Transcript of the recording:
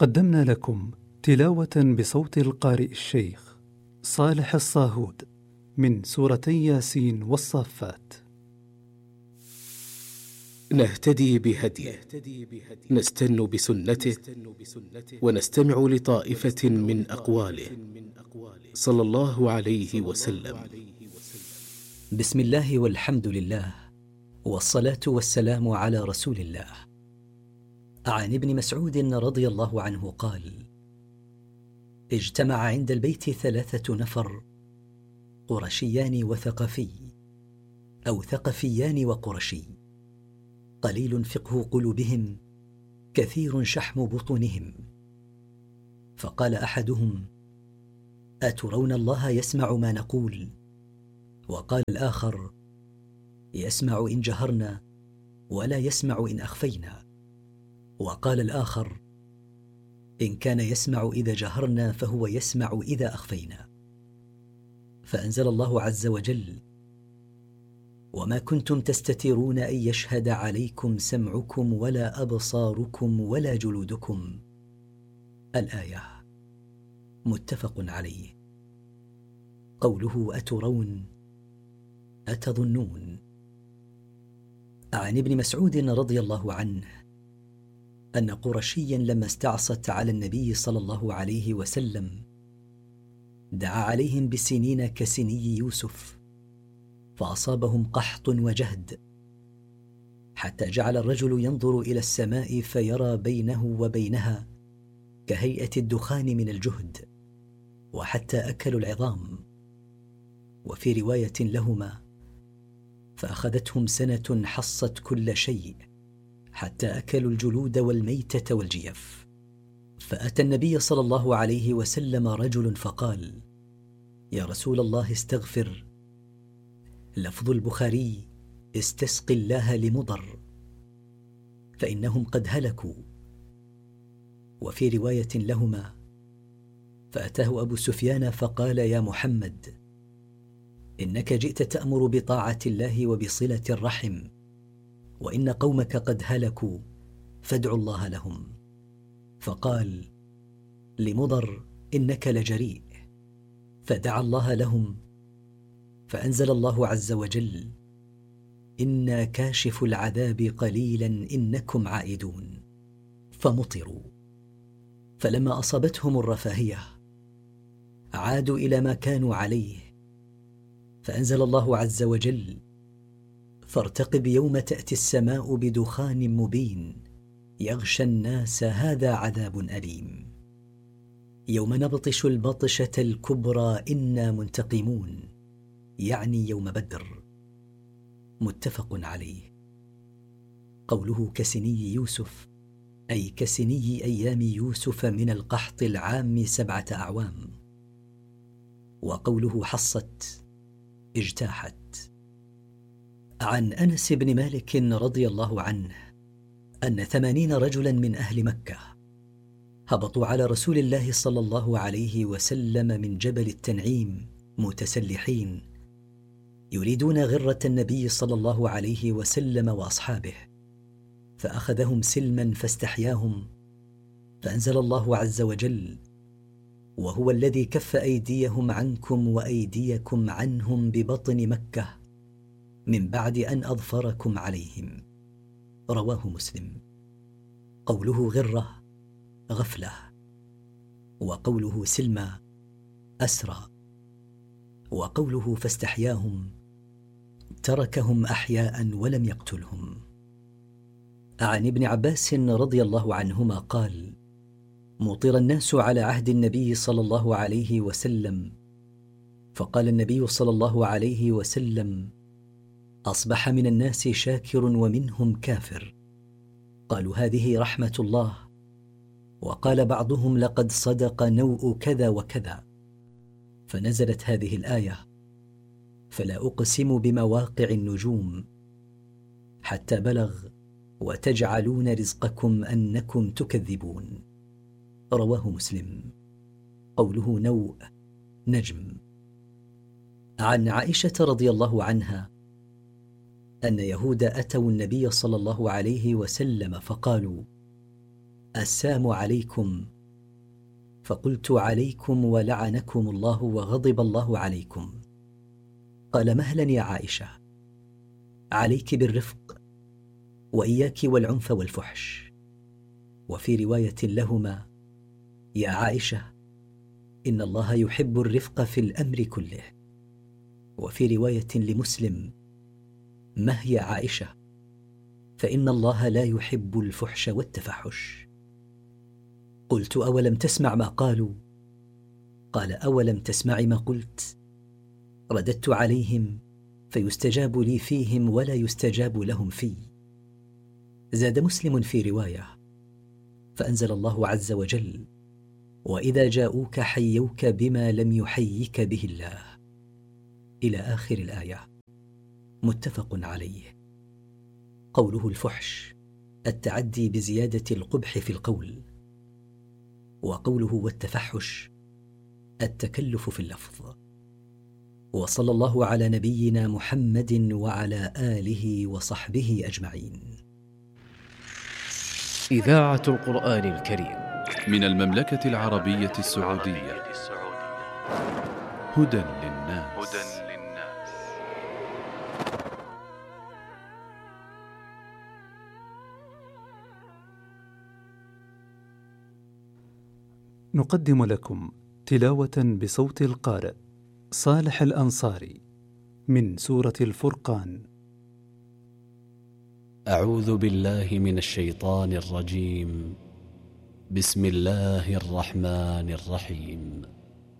قدمنا لكم تلاوة بصوت القارئ الشيخ صالح الصاهود من سورتي ياسين والصافات. نهتدي بهديه، نستن بسنته، ونستمع لطائفة من أقواله صلى الله عليه وسلم. بسم الله والحمد لله، والصلاة والسلام على رسول الله. عن ابن مسعود رضي الله عنه قال: اجتمع عند البيت 3 نفر، قرشيان وثقفي، أو ثقفيان وقرشي، قليل فقه قلوبهم، كثير شحم بطونهم. فقال أحدهم: أترون الله يسمع ما نقول؟ وقال الآخر: يسمع إن جهرنا، ولا يسمع إن أخفينا. وقال الآخر: إن كان يسمع إذا جهرنا فهو يسمع إذا أخفينا. فأنزل الله عز وجل: وما كنتم تستترون أن يشهد عليكم سمعكم ولا أبصاركم ولا جلودكم. الآية. متفق عليه. قوله أترون، أتظنون. عن ابن مسعود رضي الله عنه أن قرشيا لما استعصت على النبي صلى الله عليه وسلم دعا عليهم بسنين كسني يوسف، فأصابهم قحط وجهد، حتى جعل الرجل ينظر إلى السماء فيرى بينه وبينها كهيئة الدخان من الجهد، وحتى أكلوا العظام. وفي رواية لهما: فأخذتهم سنة حصت كل شيء، حتى أكلوا الجلود والميتة والجيف. فأتى النبي صلى الله عليه وسلم رجل فقال: يا رسول الله استغفر. لفظ البخاري: استسق الله لمضر، فإنهم قد هلكوا. وفي رواية لهما: فأتاه أبو سفيان فقال: يا محمد، إنك جئت تأمر بطاعة الله وبصلة الرحم، وإن قومك قد هلكوا، فادعوا الله لهم. فقال: لمضر إنك لجريء. فدعا الله لهم، فأنزل الله عز وجل: إنا كاشف العذاب قليلا إنكم عائدون. فمطروا. فلما أصابتهم الرفاهية عادوا إلى ما كانوا عليه، فأنزل الله عز وجل: فارتقب يوم تأتي السماء بدخان مبين يغشى الناس هذا عذاب أليم. يوم نبطش البطشة الكبرى إنا منتقمون، يعني يوم بدر. متفق عليه. قوله كسني يوسف، أي كسني أيام يوسف من القحط العام 7 أعوام. وقوله حصت، اجتاحت. عن أنس بن مالك رضي الله عنه أن 80 رجلا من أهل مكة هبطوا على رسول الله صلى الله عليه وسلم من جبل التنعيم متسلحين، يريدون غرة النبي صلى الله عليه وسلم وأصحابه، فأخذهم سلما فاستحياهم، فأنزل الله عز وجل: وهو الذي كف أيديهم عنكم وأيديكم عنهم ببطن مكة من بعد أن أظفركم عليهم. رواه مسلم. قوله غرة، غفلة. وقوله سلمى، أسرى. وقوله فاستحياهم، تركهم أحياء ولم يقتلهم. عن ابن عباس رضي الله عنهما قال: مطر الناس على عهد النبي صلى الله عليه وسلم، فقال النبي صلى الله عليه وسلم: أصبح من الناس شاكر ومنهم كافر. قالوا: هذه رحمة الله. وقال بعضهم: لقد صدق نوء كذا وكذا. فنزلت هذه الآية: فلا أقسم بمواقع النجوم، حتى بلغ: وتجعلون رزقكم أنكم تكذبون. رواه مسلم. قوله نوء، نجم. عن عائشة رضي الله عنها أن يهود أتوا النبي صلى الله عليه وسلم فقالوا: السلام عليكم، فقلت عليكم ولعنكم الله وغضب الله عليكم. قال مهلا يا عائشة، عليك بالرفق وإياك والعنف والفحش. وفي رواية لهما: يا عائشة إن الله يحب الرفق في الأمر كله. وفي رواية لمسلم: ما هي عائشة، فإن الله لا يحب الفحش والتفحش. قلت: أولم تسمع ما قالوا؟ قال: أولم تسمع ما قلت؟ رددت عليهم فيستجاب لي فيهم ولا يستجاب لهم في. زاد مسلم في رواية: فأنزل الله عز وجل: وإذا جاءوك حيوك بما لم يحيك به الله، إلى آخر الآية. متفق عليه. قوله الفحش التعدي بزيادة القبح في القول، وقوله والتفحش التكلف في اللفظ. وصلى الله على نبينا محمد وعلى آله وصحبه أجمعين. إذاعة القرآن الكريم من المملكة العربية السعودية. هدى للناس. نقدم لكم تلاوة بصوت القارئ صالح الأنصاري من سورة الفرقان. أعوذ بالله من الشيطان الرجيم. بسم الله الرحمن الرحيم.